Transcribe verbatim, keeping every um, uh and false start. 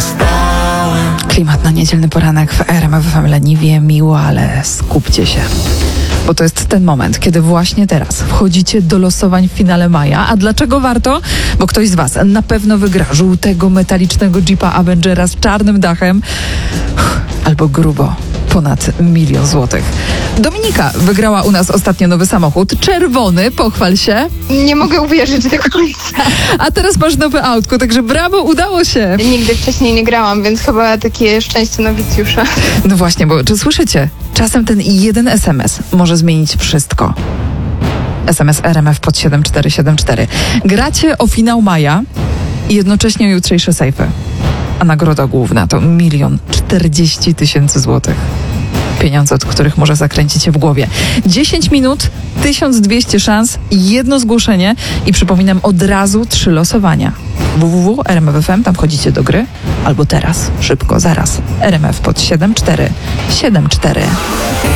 Klimat na niedzielny poranek w R M F F M leniwie, miło, ale skupcie się. Bo to jest ten moment, kiedy właśnie teraz wchodzicie do losowań w finale maja. A dlaczego warto? Bo ktoś z was na pewno wygra żółtego, metalicznego Jeepa Avengera z czarnym dachem. Uff, albo grubo. Ponad milion złotych. Dominika wygrała u nas ostatnio nowy samochód. Czerwony, pochwal się. Nie mogę uwierzyć do końca. A teraz masz nowe autko, także brawo, udało się. Nigdy wcześniej nie grałam, więc chyba takie szczęście nowicjusza. No właśnie, bo czy słyszycie? Czasem ten jeden es em es może zmienić wszystko. es em es R M F pod siedem cztery siedem cztery. Gracie o finał maja i jednocześnie o jutrzejsze sejfy. A nagroda główna to milion czterdzieści tysięcy złotych. Pieniądze, od których może zakręcić się w głowie. dziesięć minut, tysiąc dwieście szans, jedno zgłoszenie i przypominam od razu trzy losowania. w w w kropka r m f f m, tam wchodzicie do gry, albo teraz, szybko, zaraz. R M F pod siedem cztery siedem cztery.